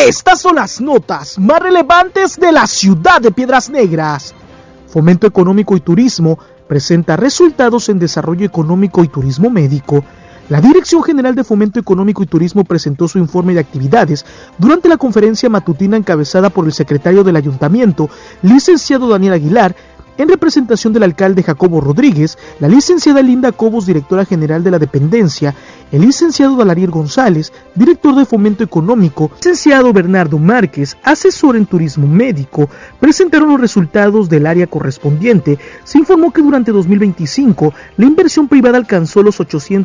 Estas son las notas más relevantes de la ciudad de Piedras Negras. Fomento Económico y Turismo presenta resultados en desarrollo económico y turismo médico. La Dirección General de Fomento Económico y Turismo presentó su informe de actividades durante la conferencia matutina encabezada por el secretario del Ayuntamiento, licenciado Daniel Aguilar, en representación del alcalde Jacobo Rodríguez, la licenciada Linda Cobos, directora general de la dependencia, el licenciado Dalariel González, director de Fomento Económico, el licenciado Bernardo Márquez, asesor en turismo médico, presentaron los resultados del área correspondiente. Se informó que durante 2025 la inversión privada alcanzó los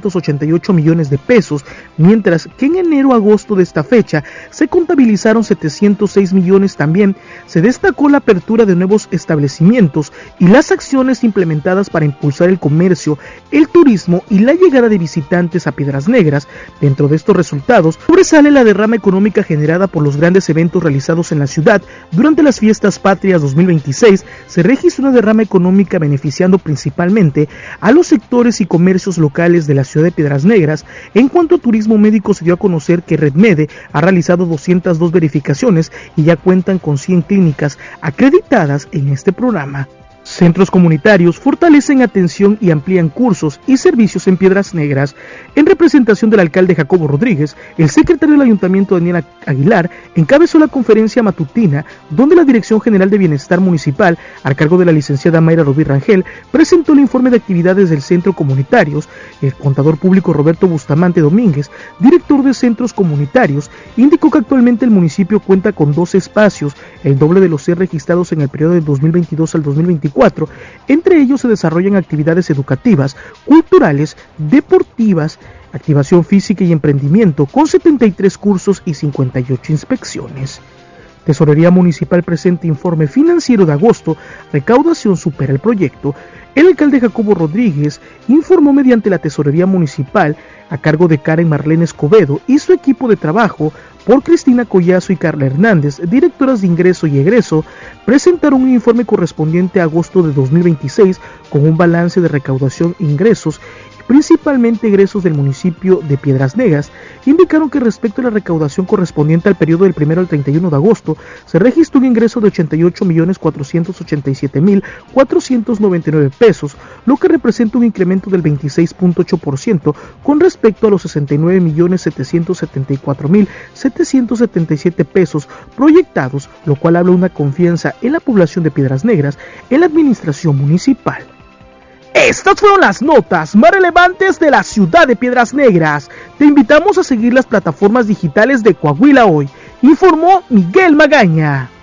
888 millones de pesos, mientras que en enero-agosto de esta fecha se contabilizaron 706 millones. También se destacó la apertura de nuevos establecimientos y las acciones implementadas para impulsar el comercio, el turismo y la llegada de visitantes a Piedras Negras. Dentro de estos resultados sobresale la derrama económica generada por los grandes eventos realizados en la ciudad. Durante las Fiestas Patrias 2026 se registró una derrama económica beneficiando principalmente a los sectores y comercios locales de la ciudad de Piedras Negras. En cuanto a turismo médico, se dio a conocer que RedMede ha realizado 202 verificaciones y ya cuentan con 100 clínicas acreditadas en este programa. Centros comunitarios fortalecen atención y amplían cursos y servicios en Piedras Negras. En representación del alcalde Jacobo Rodríguez, el secretario del Ayuntamiento Daniel Aguilar encabezó la conferencia matutina, donde la Dirección General de Bienestar Municipal, a cargo de la licenciada Mayra Rubí Rangel, presentó el informe de actividades del Centro Comunitarios. El contador público Roberto Bustamante Domínguez, director de Centros Comunitarios, indicó que actualmente el municipio cuenta con 12 espacios, el doble de los registrados en el periodo del 2022 al 2024. Entre ellos se desarrollan actividades educativas, culturales, deportivas, activación física y emprendimiento, con 73 cursos y 58 inspecciones. Tesorería Municipal presenta informe financiero de agosto, recaudación supera el proyecto. El alcalde Jacobo Rodríguez informó mediante la Tesorería Municipal, a cargo de Karen Marlene Escobedo y su equipo de trabajo, por Cristina Collazo y Carla Hernández, directoras de ingreso y egreso, presentaron un informe correspondiente a agosto de 2026 con un balance de recaudación e ingresos, principalmente egresos del municipio de Piedras Negras. Indicaron que respecto a la recaudación correspondiente al periodo del 1 al 31 de agosto, se registró un ingreso de 88.487.499 pesos, lo que representa un incremento del 26.8% con respecto a los 69.774.777 pesos proyectados, lo cual habla de una confianza en la población de Piedras Negras en la administración municipal. Estas fueron las notas más relevantes de la ciudad de Piedras Negras. Te invitamos a seguir las plataformas digitales de Coahuila Hoy, informó Miguel Magaña.